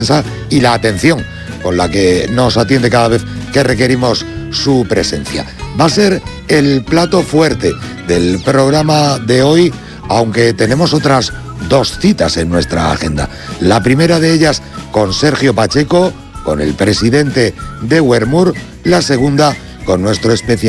y la atención con la que nos atiende cada vez que requerimos su presencia. Va a ser el plato fuerte del programa de hoy, aunque tenemos otras dos citas en nuestra agenda. La primera de ellas con Sergio Pacheco, con el presidente de Wermur, la segunda con nuestro especialista